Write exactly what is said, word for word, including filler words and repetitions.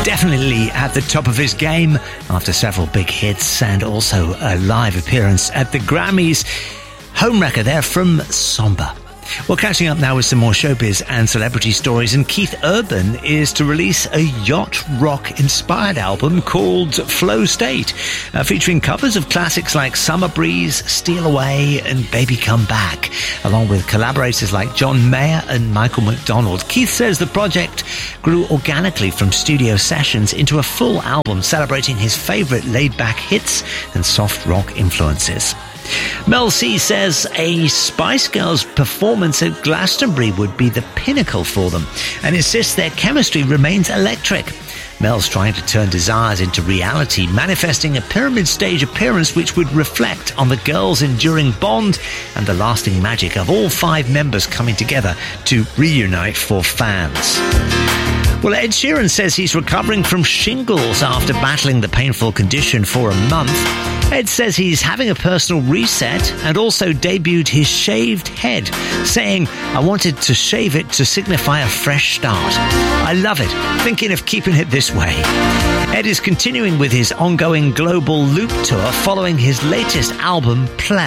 Definitely at the top of his game after several big hits and also a live appearance at the Grammys. Homewrecker there from Somber. Well, catching up now with some more showbiz and celebrity stories, and Keith Urban is to release a yacht rock inspired album called Flow State, uh, featuring covers of classics like Summer Breeze, Steal Away and Baby Come Back, along with collaborators like John Mayer and Michael McDonald. Keith says the project grew organically from studio sessions into a full album celebrating his favourite laid-back hits and soft rock influences. Mel C says a Spice Girls performance at Glastonbury would be the pinnacle for them and insists their chemistry remains electric. Mel's trying to turn desires into reality, manifesting a pyramid stage appearance which would reflect on the girls' enduring bond and the lasting magic of all five members coming together to reunite for fans. Well, Ed Sheeran says he's recovering from shingles after battling the painful condition for a month. Ed says he's having a personal reset and also debuted his shaved head, saying, "I wanted to shave it to signify a fresh start. I love it, thinking of keeping it this way." Ed is continuing with his ongoing global loop tour following his latest album, Play.